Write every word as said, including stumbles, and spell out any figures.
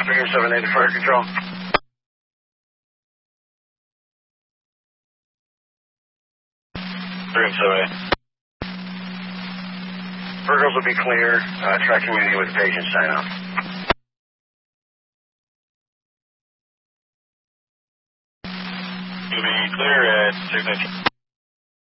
three seven eight to fire control. three seven eight. Virgos will be clear. Uh, track community with patient sign off. You'll be clear at six nineteen.